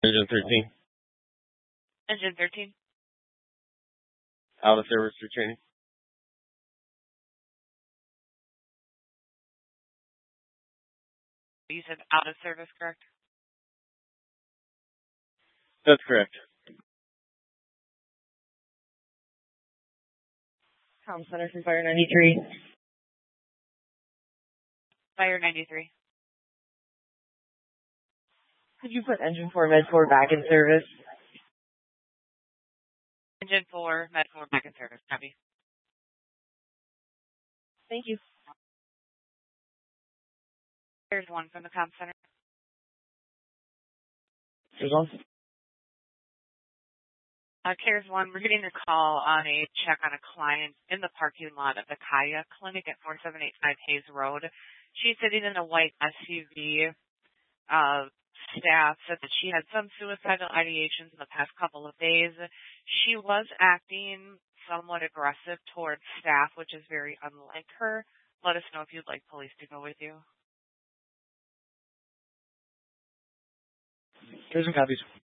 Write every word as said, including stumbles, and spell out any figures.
Engine thirteen. Engine thirteen. Out of service for training. You said out of service, correct? That's correct. Comm Center from Fire ninety-three. Fire ninety-three. Could you put engine four, med four back in service? Engine four, med four back in service. Copy. Thank you. There's one from the comm center. There's one. Uh, CARES one, we're getting a call on a check on a client in the parking lot of the Kaya Clinic at four seven eight five Hayes Road. She's sitting in a white S U V. Uh, staff said that she had some suicidal ideations in the past couple of days. She was acting somewhat aggressive towards staff, which is very unlike her. Let us know if you'd like police to go with you. Here's some copies.